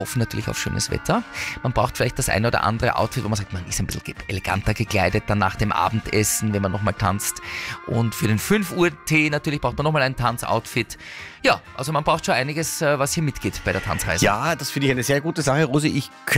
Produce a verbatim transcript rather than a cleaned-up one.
hoffen natürlich auf schönes Wetter. Man braucht vielleicht das eine oder andere Outfit, wo man sagt, man ist ein bisschen ge- eleganter gekleidet, dann nach dem Abendessen, wenn man nochmal tanzt. Und für den fünf Uhr Tee natürlich braucht man nochmal ein Tanzoutfit. Ja, also man braucht schon einiges, äh, was hier mitgeht bei der Tanzreise. Ja, das finde ich eine sehr gute Sache, Rosi. Ich